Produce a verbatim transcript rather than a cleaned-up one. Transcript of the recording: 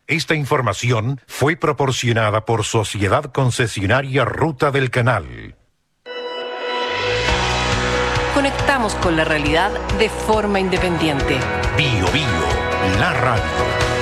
Esta información fue proporcionada por Sociedad Concesionaria Ruta del Canal. Conectamos con la realidad de forma independiente. Bio Bio, la radio.